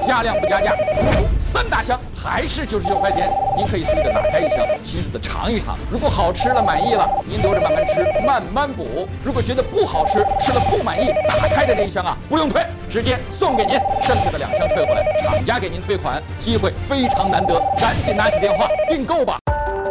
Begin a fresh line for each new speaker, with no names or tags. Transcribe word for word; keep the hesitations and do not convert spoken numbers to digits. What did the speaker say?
加量不加价，三大箱还是九十九块钱。您可以随着打开一箱，亲自的尝一尝。如果好吃了，满意了，您留着慢慢吃，慢慢补。如果觉得不好吃，吃了不满意，打开的这一箱啊，不用退，直接送给您，剩下的两箱退回来，厂家给您退款，机会非常难得，赶紧拿起电话订购吧。